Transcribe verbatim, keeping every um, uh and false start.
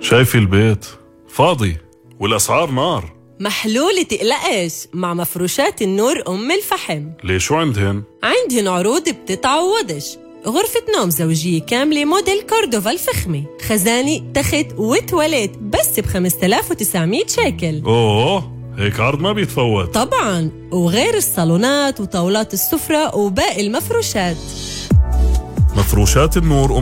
شايفي البيت فاضي والأسعار نار. محلول تقلقش مع مفروشات النور أم الفحم. ليه شو عندهن؟ عندهن عروض بتتعوضش. غرفة نوم زوجية كاملة موديل كوردوفا الفخمة، خزانة تخت وتواليت بس ب خمسة آلاف وتسعمية شيكل. أوه هيك عرض ما بيتفوت. طبعاً، وغير الصالونات وطاولات السفرة وباقي المفروشات. مفروشات النور